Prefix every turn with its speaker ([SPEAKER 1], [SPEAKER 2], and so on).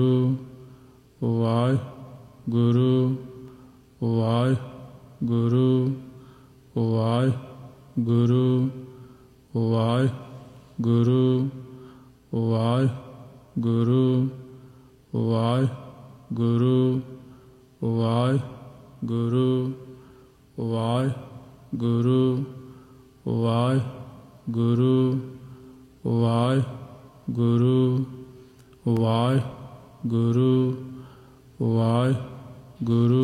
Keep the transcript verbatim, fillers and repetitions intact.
[SPEAKER 1] Waheguru Waheguru Waheguru Waheguru Waheguru Waheguru Waheguru Waheguru Waheguru Waheguru Waheguru Waheguru